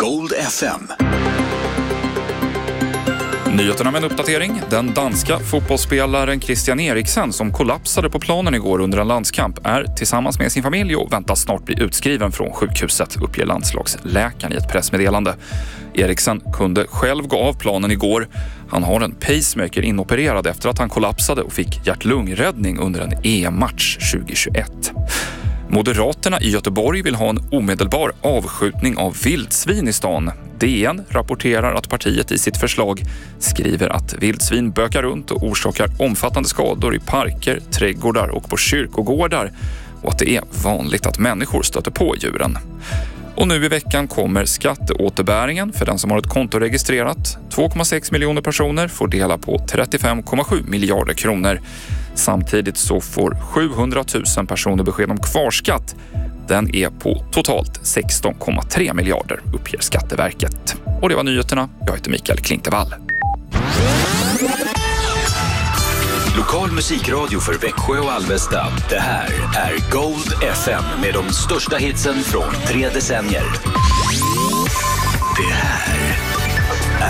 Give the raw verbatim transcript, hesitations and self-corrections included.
Gold F M. Nyheterna med en uppdatering. Den danska fotbollsspelaren Christian Eriksen som kollapsade på planen igår under en landskamp är tillsammans med sin familj och väntas snart bli utskriven från sjukhuset, uppger landslagsläkaren i ett pressmeddelande. Eriksen kunde själv gå av planen igår. Han har en pacemaker inopererad efter att han kollapsade och fick hjärt-lungräddning under en E M-match tjugohundratjugoett. Moderaterna i Göteborg vill ha en omedelbar avskjutning av vildsvin i stan. D N rapporterar att partiet i sitt förslag skriver att vildsvin bökar runt och orsakar omfattande skador i parker, trädgårdar och på kyrkogårdar och att det är vanligt att människor stöter på djuren. Och nu i veckan kommer skatteåterbäringen för den som har ett konto registrerat. två komma sex miljoner personer får dela på trettiofem komma sju miljarder kronor. Samtidigt så får sjuhundratusen personer besked om kvarskatt. Den är på totalt sexton komma tre miljarder, uppger Skatteverket. Och det var nyheterna. Jag heter Mikael Klintevall. Lokal musikradio för Växjö och Alvesta. Det här är Gold F M med de största hitsen från tre decennier. Det här